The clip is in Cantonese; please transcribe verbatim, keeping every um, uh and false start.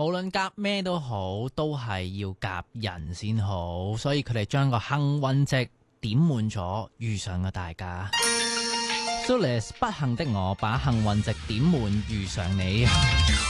無論夾咩都好，都係要夾人先好，所以佢哋將個幸運值點滿咗，遇上咗大家。Sulis 不幸的我把幸運值點滿，遇上你。